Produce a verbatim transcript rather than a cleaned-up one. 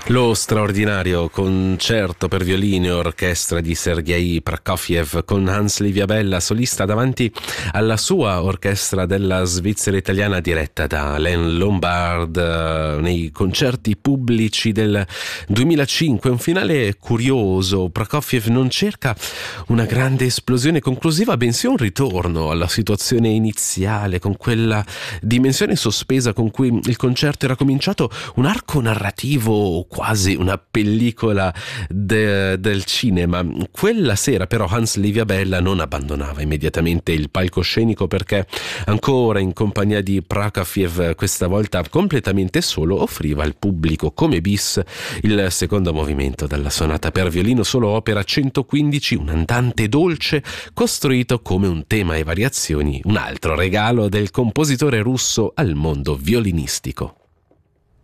Lo straordinario concerto per violino e orchestra di Sergei Prokofiev con Hans Liviabella solista davanti alla sua orchestra della Svizzera italiana diretta da Alain Lombard eh, nei concerti pubblici del duemilacinque. Un finale curioso. Prokofiev non cerca una grande esplosione conclusiva, bensì un ritorno alla situazione iniziale, con quella dimensione sospesa con cui il concerto era cominciato, un arco narrativo quasi una pellicola de, del cinema. Quella sera però Hans Liviabella non abbandonava immediatamente il palcoscenico, perché ancora in compagnia di Prokofiev, questa volta completamente solo, offriva al pubblico come bis il secondo movimento della sonata per violino solo opera centoquindici, un andante dolce costruito come un tema e variazioni, un altro regalo del compositore russo al mondo violinistico.